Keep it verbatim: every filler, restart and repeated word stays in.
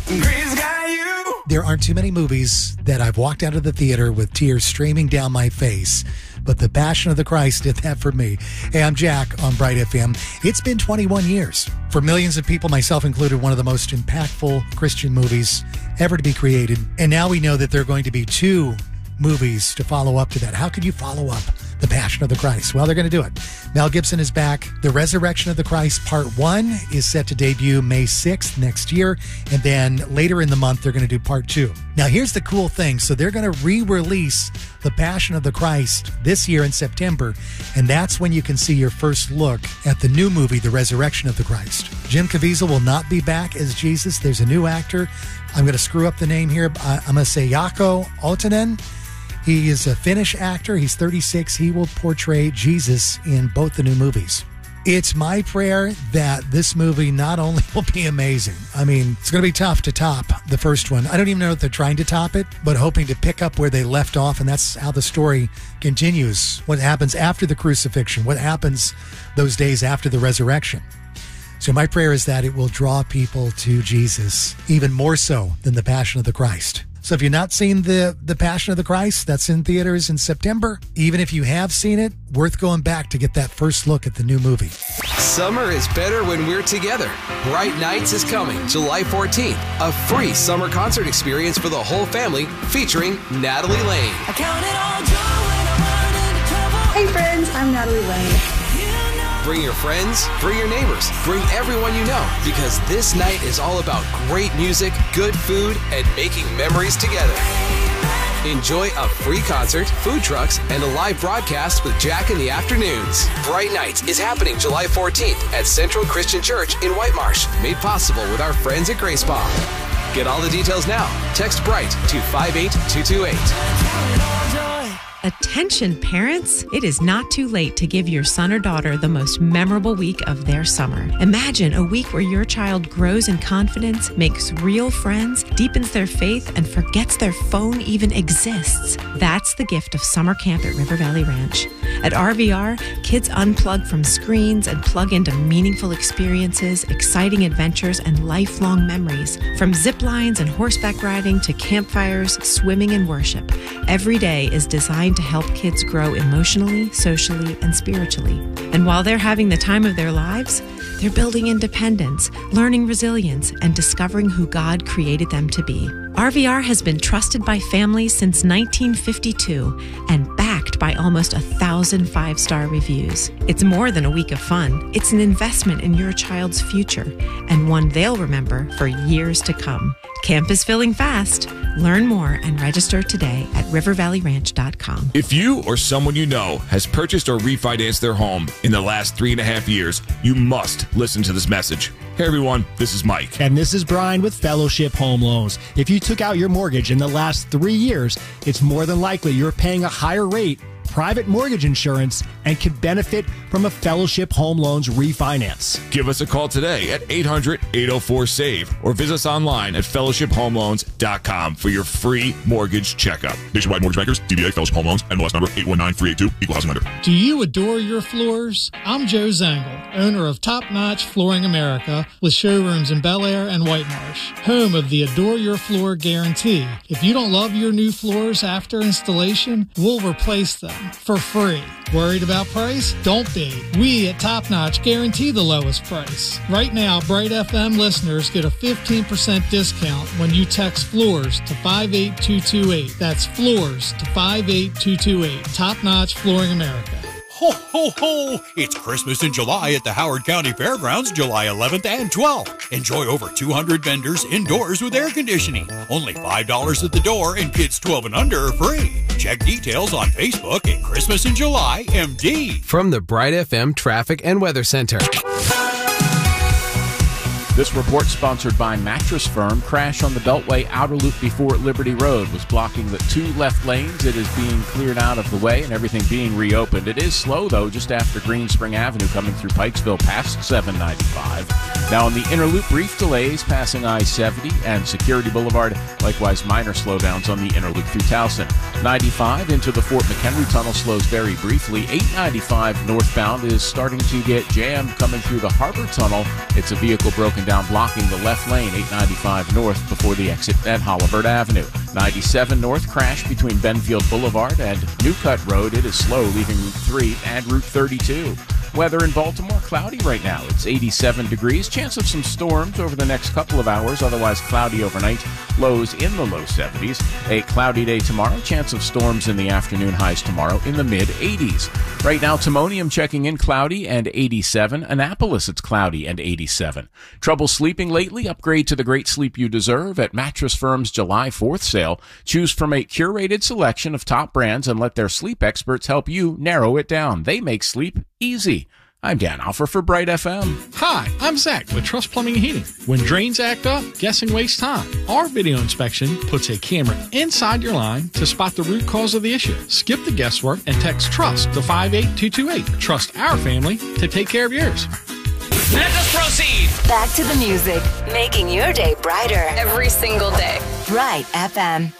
Grace got you. There aren't too many movies that I've walked out of the theater with tears streaming down my face, but The Passion of the Christ did that for me. Hey, I'm Jack on Bright F M. It's been twenty-one years. For millions of people, myself included, one of the most impactful Christian movies ever to be created. And now we know that there are going to be two movies to follow up to that. How could you follow up The Passion of the Christ? Well, they're going to do it. Mel Gibson is back. The Resurrection of the Christ Part one is set to debut May sixth next year. And then later in the month, they're going to do Part two. Now, here's the cool thing. So they're going to re-release The Passion of the Christ this year in September. And that's when you can see your first look at the new movie, The Resurrection of the Christ. Jim Caviezel will not be back as Jesus. There's a new actor. I'm going to screw up the name here. I'm going to say Jaakko Aaltonen. He is a Finnish actor. He's thirty-six. He will portray Jesus in both the new movies. It's my prayer that this movie not only will be amazing, I mean, it's going to be tough to top the first one. I don't even know if they're trying to top it, but hoping to pick up where they left off, and that's how the story continues. What happens after the crucifixion, what happens those days after the resurrection. So my prayer is that it will draw people to Jesus even more so than The Passion of the Christ. So if you've not seen the, the Passion of the Christ, that's in theaters in September. Even if you have seen it, worth going back to get that first look at the new movie. Summer is better when we're together. Bright Nights is coming July fourteenth. A free summer concert experience for the whole family featuring Natalie Lane. I count it all joy when I run into trouble. Hey friends, I'm Natalie Lane. Bring your friends, bring your neighbors, bring everyone you know, because this night is all about great music, good food, and making memories together. Enjoy a free concert, food trucks, and a live broadcast with Jack in the afternoons. Bright Nights is happening July fourteenth at Central Christian Church in White Marsh, made possible with our friends at Grace Bomb. Get all the details now. Text BRIGHT to five eight two two eight. Attention parents, it is not too late to give your son or daughter the most memorable week of their summer. Imagine a week where your child grows in confidence, makes real friends, deepens their faith, and forgets their phone even exists. That's the gift of summer camp at River Valley Ranch. At R V R, kids unplug from screens and plug into meaningful experiences, exciting adventures, and lifelong memories. From zip lines and horseback riding to campfires, swimming, and worship, every day is designed to help kids grow emotionally, socially, and spiritually. And while they're having the time of their lives, they're building independence, learning resilience, and discovering who God created them to be. R V R has been trusted by families since nineteen fifty-two and backed by almost a thousand five-star reviews. It's more than a week of fun. It's an investment in your child's future and one they'll remember for years to come. Camp is filling fast. Learn more and register today at river valley ranch dot com. If you or someone you know has purchased or refinanced their home in the last three and a half years, you must listen to this message. Hey everyone, this is Mike. And this is Brian with Fellowship Home Loans. If you took out your mortgage in the last three years, it's more than likely you're paying a higher rate, private mortgage insurance, and could benefit from a Fellowship Home Loans refinance. Give us a call today at eight hundred, eight oh four, SAVE or visit us online at fellowship home loans dot com for your free mortgage checkup. Nationwide Mortgage Bankers, D B A Fellowship Home Loans, N M L S number eight one nine three eight two, Equal Housing Lender. Do you adore your floors? I'm Joe Zangle, owner of Top Notch Flooring America with showrooms in Bel Air and White Marsh, home of the Adore Your Floor Guarantee. If you don't love your new floors after installation, we'll replace them for free. Worried about price? Don't be. We at Top Notch guarantee the lowest price. Right now, Bright F M listeners get a fifteen percent discount when you text FLOORS to five eight two two eight. That's FLOORS to five eight two two eight. Top Notch Flooring America. Ho, ho, ho! It's Christmas in July at the Howard County Fairgrounds, July eleventh and twelfth. Enjoy over two hundred vendors indoors with air conditioning. Only five dollars at the door, and kids twelve and under are free. Check details on Facebook at Christmas in July M D. From the Bright F M Traffic and Weather Center. This report sponsored by Mattress Firm. Crash on the Beltway outer loop before Liberty Road was blocking the two left lanes. It is being cleared out of the way and everything being reopened. It is slow, though, just after Green Spring Avenue coming through Pikesville past seven ninety-five. Now on the inner loop, brief delays passing I seventy and Security Boulevard. Likewise, minor slowdowns on the inner loop through Towson. ninety-five into the Fort McHenry Tunnel slows very briefly. eight ninety-five northbound is starting to get jammed coming through the Harbor Tunnel. It's a vehicle broken down, blocking the left lane, eight ninety-five north before the exit at Holabird Avenue. ninety-seven north, crash between Benfield Boulevard and Newcut Road. It is slow, leaving Route three and Route thirty-two. Weather in Baltimore, cloudy right now. It's eighty-seven degrees. Chance of some storms over the next couple of hours. Otherwise cloudy overnight. Lows in the low seventies. A cloudy day tomorrow. Chance of storms in the afternoon. Highs tomorrow in the mid eighties. Right now, Timonium checking in cloudy and eighty-seven. Annapolis, it's cloudy and eighty-seven. Trouble sleeping lately? Upgrade to the great sleep you deserve at Mattress Firm's July fourth sale. Choose from a curated selection of top brands and let their sleep experts help you narrow it down. They make sleep easy. I'm Dan Alfer for Bright F M. Hi, I'm Zach with Trust Plumbing and Heating. When drains act up, guessing wastes time. Our video inspection puts a camera inside your line to spot the root cause of the issue. Skip the guesswork and text TRUST to five eight two two eight. Trust our family to take care of yours. Let us proceed. Back to the music, making your day brighter every single day. Bright F M.